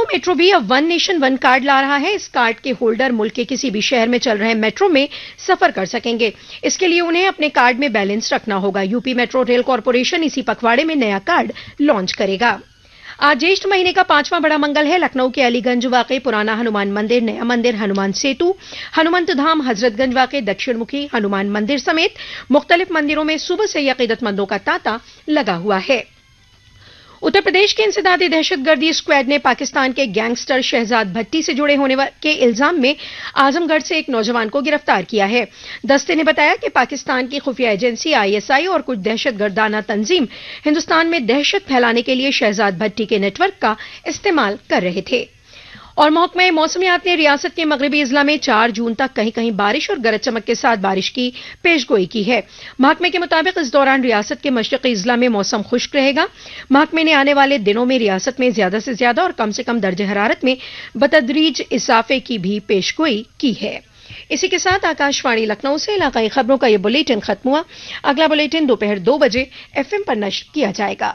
Metro भी अब one nation one card ला रहा है। इस कार्ड के होल्डर मुल्क के किसी भी शहर में चल रहे मेट्रो में सफर कर सकेंगे। इसके लिए उन्हें अपने कार्ड में बैलेंस रखना होगा। यूपी मेट्रो रेल कॉरपोरेशन इसी पखवाड़े में नया कार्ड लॉन्च करेगा। आज ज्येष्ठ महीने का 5वां बड़ा मंगल है। लखनऊ के अलीगंज वाक़े पुराना हनुमान मंदिर, नया मंदिर, हनुमान सेतु, हनुमंत धाम, हजरतगंज वाक़े दक्षिणमुखी हनुमान मंदिर समेत मुख्तलिफ मंदिरों में सुबह से ही अकीदतमंदों का तांता लगा हुआ है। उत्तर प्रदेश के इंसदादी दहशतगर्दी स्क्वाड ने पाकिस्तान के गैंगस्टर शहजाद भट्टी से जुड़े होने के इल्जाम में आजमगढ़ से एक नौजवान को गिरफ्तार किया है। दस्ते ने बताया कि पाकिस्तान की खुफिया एजेंसी आईएसआई और कुछ दहशतगर्दाना तंजीम हिंदुस्तान में दहशत फैलाने के लिए शहजाद भट्टी के नेटवर्क का इस्तेमाल कर रहे थे। और महकमा मौसमियात ने रियासत के मगरबी अजला में 4 जून तक कहीं कहीं बारिश और गरज चमक के साथ बारिश की पेशगोई की है। महकमे के मुताबिक इस दौरान रियासत के मशरकी अजला में मौसम खुश्क रहेगा। महकमे ने आने वाले दिनों में रियासत में ज्यादा से ज्यादा और कम से कम दर्जे हरारत में बतदरीज इजाफे की भी पेशगोई की है। इसी के साथ आकाशवाणी लखनऊ से इलाकाई खबरों का यह बुलेटिन खत्म हुआ। अगला बुलेटिन दोपहर 2 बजे FM पर नश्र किया जाएगा।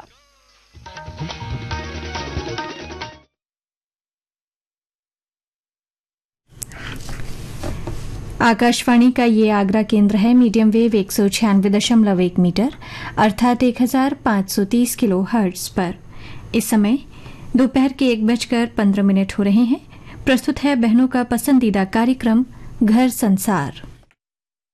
आकाशवाणी का ये आगरा केंद्र है। मीडियम वेव 196.1 मीटर अर्थात 1530 किलो हर्ट्ज पर इस समय दोपहर के 1:15 हो रहे हैं। प्रस्तुत है बहनों का पसंदीदा कार्यक्रम घर संसार।